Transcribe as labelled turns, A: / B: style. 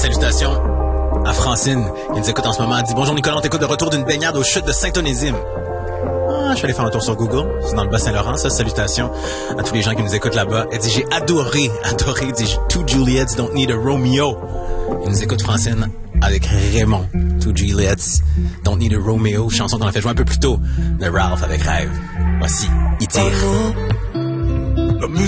A: Salutations à Francine, qui nous écoute en ce moment. Elle dit « Bonjour Nicolas, on t'écoute de retour d'une baignade aux chutes de Saint-Onésime. » Je suis allé faire un tour sur Google. C'est dans le Bas-Saint-Laurent, ça. Salutations à tous les gens qui nous écoutent là-bas. Elle dit « J'ai adoré. Elle dit « Two Juliets don't need a Romeo. » Elle nous écoute Francine avec Raymond. Two Juliets don't need a Romeo. Chanson qu'on a fait jouer un peu plus tôt de Ralph avec Rêve. Voici, il tire.